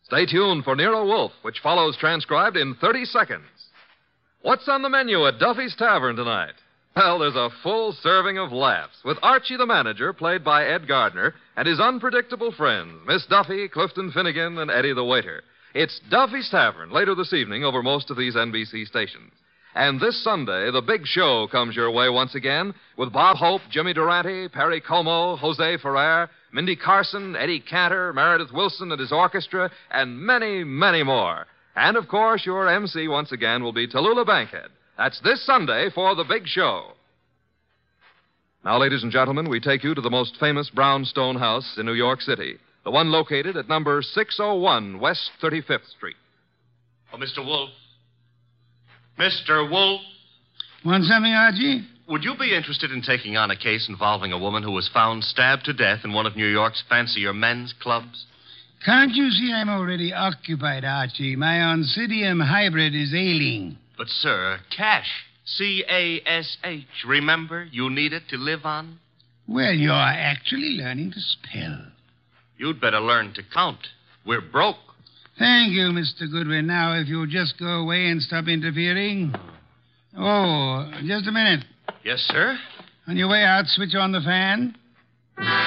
Stay tuned for Nero Wolfe, which follows transcribed in 30 seconds. What's on the menu at Duffy's Tavern tonight? Well, there's a full serving of laughs with Archie the manager, played by Ed Gardner, and his unpredictable friends, Miss Duffy, Clifton Finnegan, and Eddie the waiter. It's Duffy's Tavern later this evening over most of these NBC stations. And this Sunday, the big show comes your way once again with Bob Hope, Jimmy Durante, Perry Como, Jose Ferrer, Mindy Carson, Eddie Cantor, Meredith Wilson and his orchestra, and many, many more. And, of course, your MC once again will be Tallulah Bankhead. That's this Sunday for the big show. Now, ladies and gentlemen, we take you to the most famous brownstone house in New York City, the one located at number 601 West 35th Street. Oh, Mr. Wolfe. Mr. Wolfe. Want something, Archie? Would you be interested in taking on a case involving a woman who was found stabbed to death in one of New York's fancier men's clubs? Can't you see I'm already occupied, Archie? My Oncidium hybrid is ailing. But, sir, cash. C-A-S-H. Remember, you need it to live on. Well, you're actually learning to spell. You'd better learn to count. We're broke. Thank you, Mr. Goodwin. Now, if you'll just go away and stop interfering. Oh, just a minute. Yes, sir? On your way out, switch on the fan.